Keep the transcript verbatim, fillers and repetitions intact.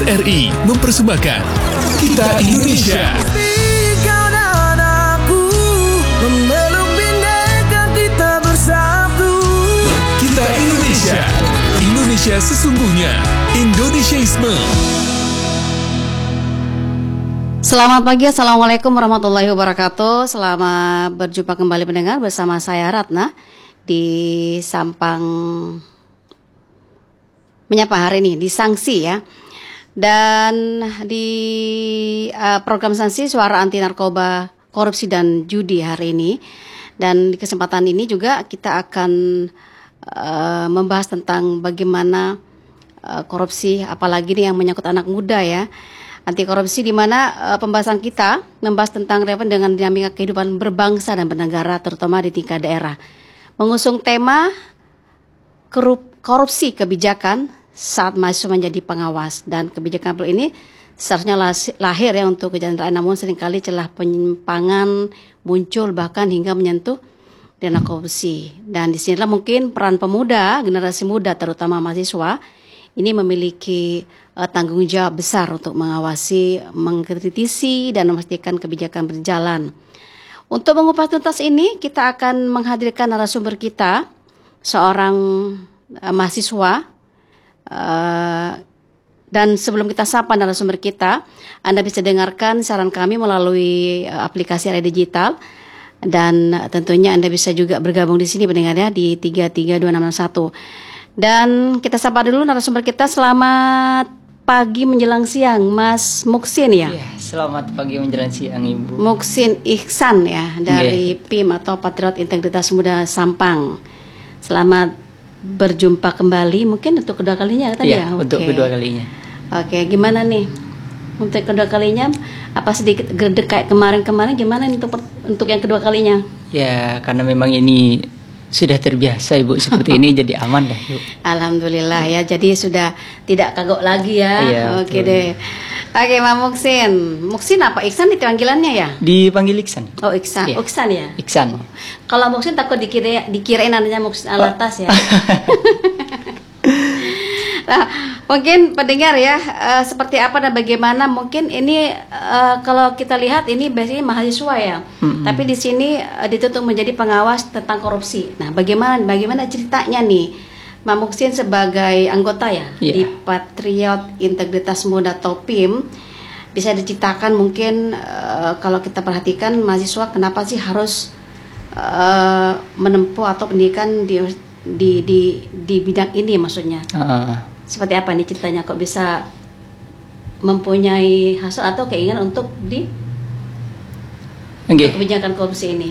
R I mempersembahkan Kita Indonesia. Kau dan aku memeluk bineka kita bersatu. Kita Indonesia. Indonesia sesungguhnya. Indonesiaisme. Selamat pagi, Assalamualaikum warahmatullahi wabarakatuh. Selamat berjumpa kembali pendengar bersama saya Ratna di Sampang Menyapa hari ini, di Sanksi ya. Dan di uh, program Sanksi Suara Anti Narkoba, Korupsi dan Judi hari ini. Dan di kesempatan ini juga kita akan uh, membahas tentang bagaimana uh, korupsi, apalagi nih yang menyangkut anak muda ya. Anti korupsi, di mana uh, pembahasan kita membahas tentang relevan dengan dinamika kehidupan berbangsa dan bernegara, terutama di tingkat daerah. Mengusung tema korup, korupsi kebijakan saat mahasiswa menjadi pengawas, dan kebijakan ini seharusnya lahir ya untuk kejahteraan, namun seringkali celah penyimpangan muncul bahkan hingga menyentuh dana korupsi. Dan disinilah mungkin peran pemuda, generasi muda terutama mahasiswa ini memiliki uh, tanggung jawab besar untuk mengawasi, mengkritisi, dan memastikan kebijakan berjalan. Untuk mengupas tuntas ini, kita akan menghadirkan narasumber kita, seorang uh, mahasiswa. Uh, dan sebelum kita sapa narasumber kita, Anda bisa dengarkan saran kami melalui uh, aplikasi Radio Digital. Dan uh, tentunya Anda bisa juga bergabung di sini pendengarnya di tiga tiga dua enam enam satu. Dan kita sapa dulu narasumber kita. Selamat pagi menjelang siang, Mas Muksin ya. Iya, selamat pagi menjelang siang Ibu. Muksin Ihsan ya, dari yeah. P I M atau Patriot Integritas Muda Sampang. Selamat berjumpa kembali, mungkin untuk kedua kalinya tadi yeah, ya. Untuk okay. kedua kalinya. Oke, okay, gimana nih untuk kedua kalinya? Apa sedikit gerdek kayak kemarin-kemarin? Gimana untuk untuk yang kedua kalinya? Ya, karena memang ini sudah terbiasa Ibu seperti ini, jadi aman dah Ibu. Alhamdulillah ya, jadi sudah tidak kagok lagi ya. Iya, Oke betul. deh. Oke, Mas Muksin. Muksin apa? Iksan itu panggilannya ya? Dipanggil Iksan. Oh, Iksan. Iya. Oh, Iksan ya? Iksan. Kalau Muksin takut dikira dikirain namanya Muksin Alatas ya. Nah, mungkin pendengar ya, uh, seperti apa dan bagaimana mungkin ini uh, kalau kita lihat ini biasanya mahasiswa ya, mm-hmm. tapi di sini uh, dituntut menjadi pengawas tentang korupsi. Nah, bagaimana bagaimana ceritanya nih, Mas Muksin sebagai anggota ya yeah. di Patriot Integritas Muda atau P I M, bisa diceritakan mungkin uh, kalau kita perhatikan mahasiswa kenapa sih harus uh, menempuh atau pendidikan di di di di bidang ini maksudnya? Uh. Seperti apa nih ceritanya kok bisa mempunyai hasrat atau keinginan untuk di okay. kebijakan korupsi ini?